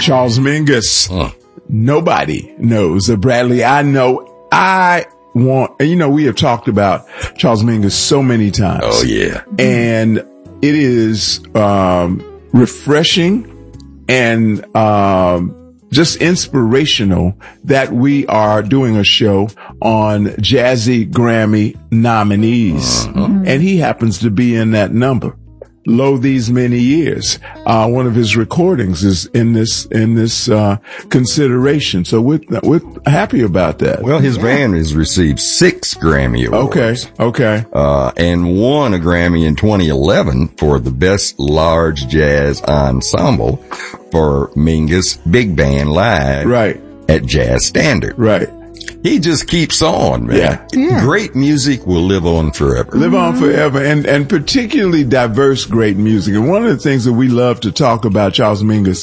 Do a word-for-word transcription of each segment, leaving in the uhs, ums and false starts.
Charles Mingus. Huh. Nobody knows that Bradley. I know. I want, you know, we have talked about Charles Mingus so many times. Oh, yeah. And it is, um, refreshing and, um, just inspirational that we are doing a show on Jazzy Grammy nominees. Uh-huh. And he happens to be in that number. Lo these many years. Uh, one of his recordings is in this, in this, uh, consideration. So we're, we're happy about that. Well, his yeah. band has received six Grammy Awards. Okay. Okay. Uh, and won a Grammy in twenty eleven for the best large jazz ensemble for Mingus Big Band Live. Right. At Jazz Standard. Right. He just keeps on, man. Yeah. yeah. Great music will live on forever. Live on forever. And, and particularly diverse, great music. And one of the things that we love to talk about Charles Mingus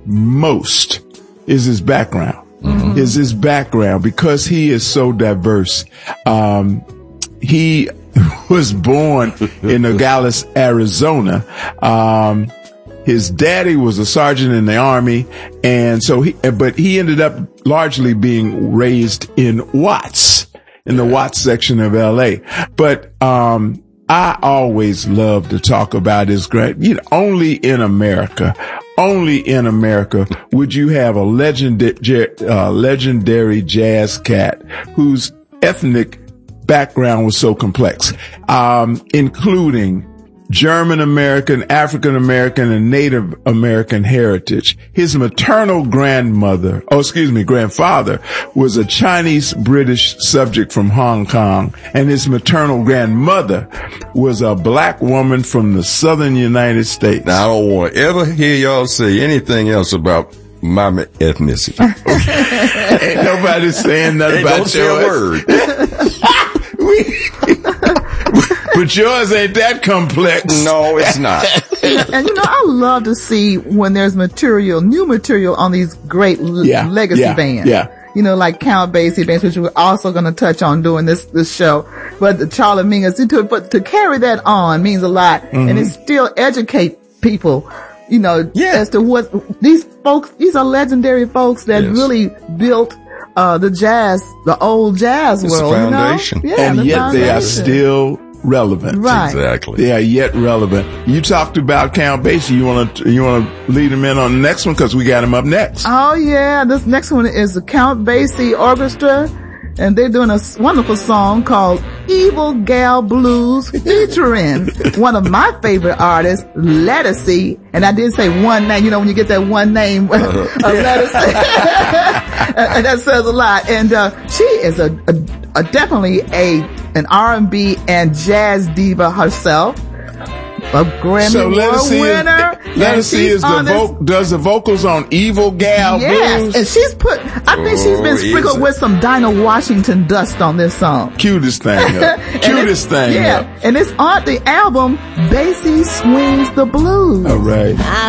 most is his background. Mm-hmm. Is his background because he is so diverse. Um, he was born in Nogales, Arizona. Um, His daddy was a sergeant in the army, and so he, but he ended up largely being raised in Watts, in the Watts section of L A. But, um, I always love to talk about his great, you know, only in America, only in America would you have a legendary, uh, legendary jazz cat whose ethnic background was so complex, um, including German American, African American, and Native American heritage. His maternal grandmother, oh, excuse me, grandfather was a Chinese British subject from Hong Kong, and his maternal grandmother was a black woman from the southern United States. Now, I don't want to ever hear y'all say anything else about my ethnicity. Ain't nobody saying nothing hey, about don't say a word. we, But yours ain't that complex. No, it's not. And you know, I love to see when there's material, new material on these great l- yeah, legacy yeah, bands. Yeah. You know, like Count Basie bands, which we're also going to touch on during this, this show. But the Charlie Mingus, to, but to carry that on means a lot. Mm-hmm. And it still educate people, you know, yeah. as to what these folks, these are legendary folks that yes. really built uh the jazz, the old jazz it's world. The foundation. You know? Yeah, and the yet foundation. They are still relevant. Right. Exactly. They are yet relevant. You talked about Count Basie. You want to, you want to lead him in on the next one because we got him up next. Oh yeah. This next one is the Count Basie Orchestra, and they're doing a wonderful song called Evil Gal Blues featuring one of my favorite artists, Ledisi. And I did say one name, you know, when you get that one name, uh, Ledisi. And that says a lot. And, uh, she is a, a, a definitely a, an R and B and jazz diva herself. A Grammy so Award winner. Ledisi is the vo- does the vocals on Evil Gal yes, Blues. And she's put, I think oh, she's been sprinkled with some Dinah Washington dust on this song. Cutest thing up. Cutest thing yeah, up. And it's on the album, Basie Swings the Blues. All right.